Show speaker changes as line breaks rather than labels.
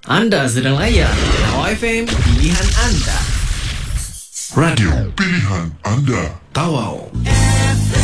Anda sedang layan Tawau FM, pilihan anda.
Radio pilihan anda.
Tawau.